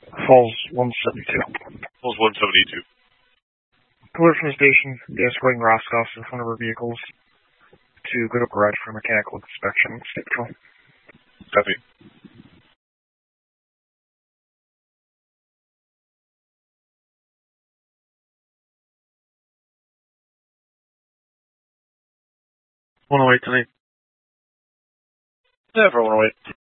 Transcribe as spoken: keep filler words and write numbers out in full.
Falls one seventy-two. Falls one seventy-two. Clear from the station, be escorting Roscoff in front of our vehicles to go to garage for mechanical inspection. State Patrol. Copy. one oh eight tonight. Yeah, for one oh eight.